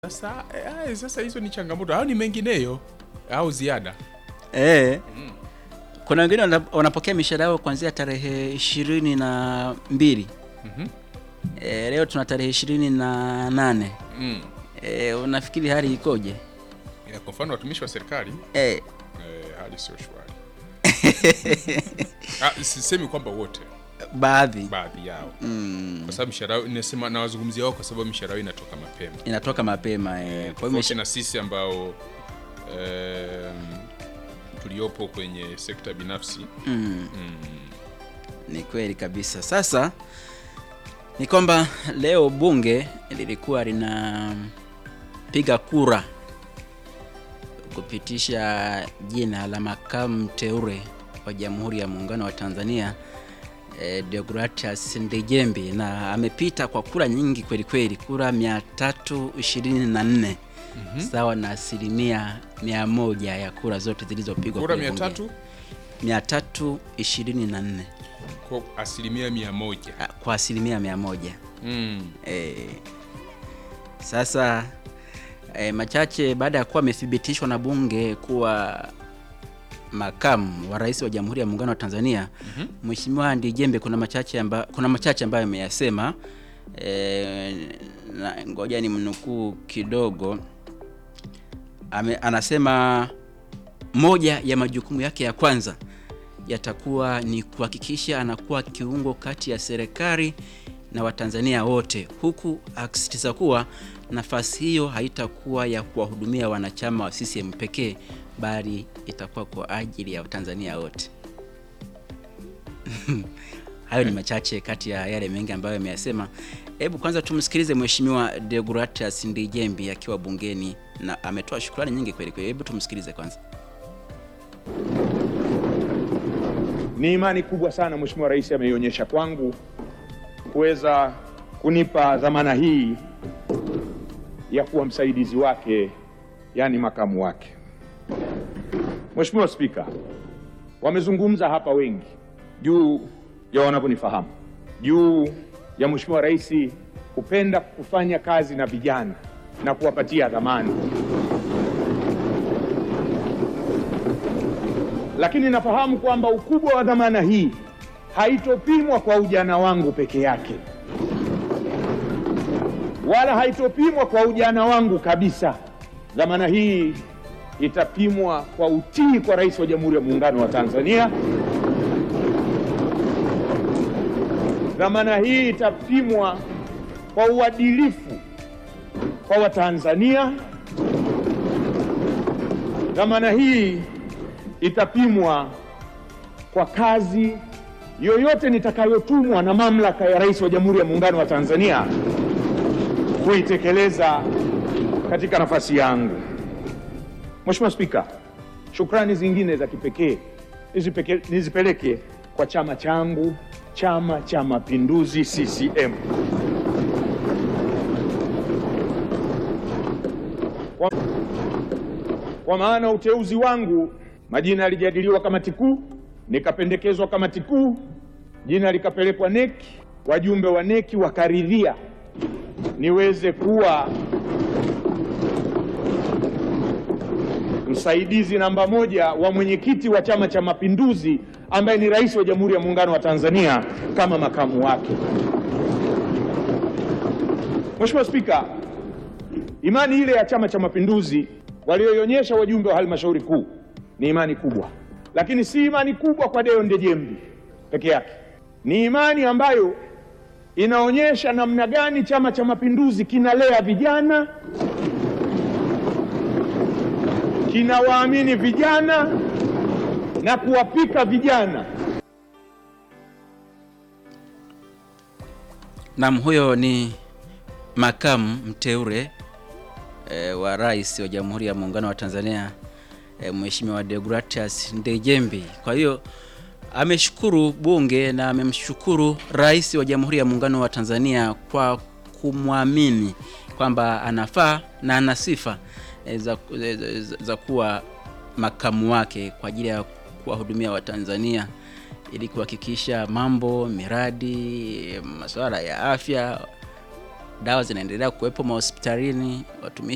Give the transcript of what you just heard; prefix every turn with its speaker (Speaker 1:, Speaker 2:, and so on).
Speaker 1: Sasa hizo ni changamoto au ni mengineyo au ziada?
Speaker 2: Kuna wengine wanapokea mishahara yao kuanzia tarehe 22. Leo tuna tarehe 28. Unafikiri hali ikoje?
Speaker 1: Kwa mfano watumishi wa serikali hali sio shwari. Sisemi kwamba wote, baadhi yao. Kwa sababu mishahara ninasema na wazungumzia wao kwa sababu mishahara inatoka mapema. Kwa hiyo na sisi ambao tuliopo kwenye sekta binafsi.
Speaker 2: Ni kweli kabisa. Sasa ni kwamba leo bunge lilikuwa linapiga kura kupitisha jina la makamu mteule wa Jamhuri ya Muungano wa Tanzania, Deogratias Ndejembi, na amepita kwa kura nyingi kweli kweli, kura 324. Sawa na 100% ya kura zote zilizopigwa.
Speaker 1: Kura
Speaker 2: 324
Speaker 1: kwa asilimia 100.
Speaker 2: Kwa asilimia 100. Sasa machache baada ya kuwa amethibitishwa na bunge kuwa makamu wa rais wa Jamhuri ya Muungano wa Tanzania, Mheshimiwa Ndejembi kuna machache ambayo ameyasema, na ngoja ni mnukuu kidogo. Anasema moja ya majukumu yake ya kwanza yatakuwa ni kuhakikisha anakuwa kiungo kati ya serikali na Watanzania wote, huku akisisitiza kuwa nafasi hiyo haitakuwa ya kuwahudumia wanachama wa CCM pekee, bali itakuwa kwa ajili ya Watanzania wote. Hayo ni machache kati ya yale mengi ambayo ameyasema. Hebu kwanza tumsikilize Mheshimiwa Deogratias Ndejembi akiwa bungeni, na ametoa shukrani nyingi kweli kweli. Hebu tumsikilize kwanza.
Speaker 3: Ni imani kubwa sana Mheshimiwa Rais ameionyesha kwangu kuweza kunipa dhamana hii ya kuwa msaidizi wake, yani makamu wake. Mheshimiwa Spika, wamezungumza hapa wengi juu ya wanavyonifahamu, juu ya Mheshimiwa Rais kupenda kufanya kazi na vijana na kuwapatia dhamana. Lakini nafahamu kwamba ukubwa wa dhamana hii haitopimwa kwa ujana wangu peke yake, wala haitopimwa kwa ujana wangu kabisa. Dhamana hii itapimwa kwa utii kwa Rais wa Jamhuri ya Muungano wa Tanzania. Dhamana hii itapimwa kwa uadilifu kwa Watanzania. Dhamana hii itapimwa kwa kazi yoyote nitakayotumwa na mamlaka ya Rais wa Jamhuri ya Muungano wa Tanzania kuitekeleza katika nafasi yangu. Mheshimiwa Spika, shukrani zingine za kipekee nizipeleke kwa chama changu, Chama cha Mapinduzi CCM. Kwa maana uteuzi wangu, majina yalijadiliwa kamati kuu, nikapendekezwa kamati kuu, jina likapelekwa NEC, wajumbe wa NEC wakaridhia niweze kuwa msaidizi namba 1 wa mwenyekiti wa Chama cha Mapinduzi ambaye ni Rais wa Jamhuri ya Muungano wa Tanzania kama makamu wake. Mheshimiwa Spika, imani ile ya Chama cha Mapinduzi walioionyesha wajumbe wa halmashauri kuu ni imani kubwa, lakini si imani kubwa kwa Deo Ndejembi peke yake. Ni imani ambayo inaonyesha namna gani Chama cha Mapinduzi kinalea vijana, kinawaamini vijana na kuwapika vijana.
Speaker 2: Naam, huyo ni makamu mteule wa Rais wa Jamhuri ya Muungano wa Tanzania, Mheshimiwa Deogratias Ndejembi. Kwa hiyo ameshukuru bunge na amemshukuru Rais wa Jamhuri ya Muungano wa Tanzania kwa kumwamini kwamba anafaa na ana sifa za kuwa makamu wake kwa ajili ya kuwahudumia Watanzania ili kuhakikisha mambo, miradi, masuala ya afya, dawa zinaendelea kuwepo mahospitalini, watumishi